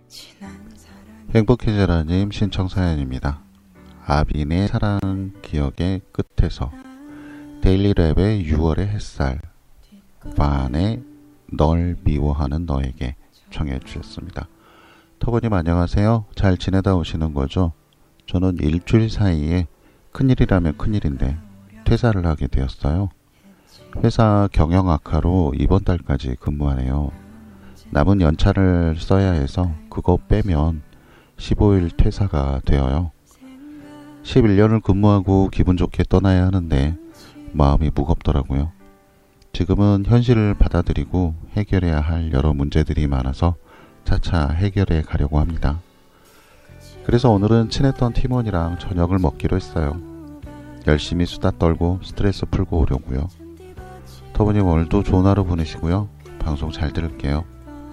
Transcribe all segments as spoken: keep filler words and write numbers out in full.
행복해져라님 신청사연입니다. 아빈의 사랑 기억의 끝에서, 데일리랩의 유월의 햇살, 반의 널 미워하는 너에게 청해 주셨습니다. 터보님 안녕하세요. 잘 지내다 오시는 거죠? 저는 일주일 사이에 큰일이라면 큰일인데 퇴사를 하게 되었어요. 회사 경영 악화로 이번 달까지 근무하네요. 남은 연차를 써야 해서 그거 빼면 십오 일 퇴사가 되어요. 십일 년을 근무하고 기분 좋게 떠나야 하는데 마음이 무겁더라고요. 지금은 현실을 받아들이고 해결해야 할 여러 문제들이 많아서 차차 해결해 가려고 합니다. 그래서 오늘은 친했던 팀원이랑 저녁을 먹기로 했어요. 열심히 수다 떨고 스트레스 풀고 오려고요. 터보님 오늘도 좋은 하루 보내시고요. 방송 잘 들을게요.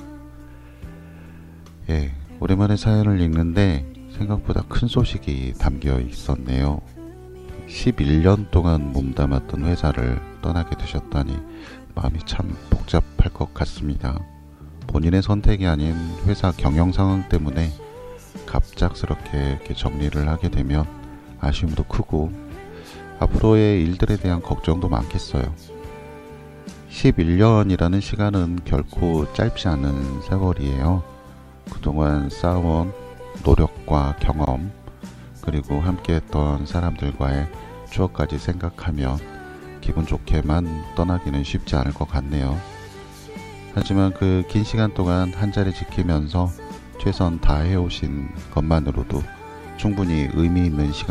예, 오랜만에 사연을 읽는데 생각보다 큰 소식이 담겨 있었네요. 십일 년 동안 몸담았던 회사를 떠나게 되셨다니 마음이 참 복잡할 것 같습니다. 본인의 선택이 아닌 회사 경영 상황 때문에 갑작스럽게 이렇게 정리를 하게 되면 아쉬움도 크고 앞으로의 일들에 대한 걱정도 많겠어요. 십일 년이라는 시간은 결코 짧지 않은 세월이에요. 그동안 쌓아온 노력과 경험, 그리고 함께했던 사람들과의 추억까지 생각하면 기분 좋게만 떠나기는 쉽지 않을 것 같네요. 하지만 그 긴 시간 동안 한 자리 지키면서 최선 다해오신 것만으로도 충분히 의미 있는 시간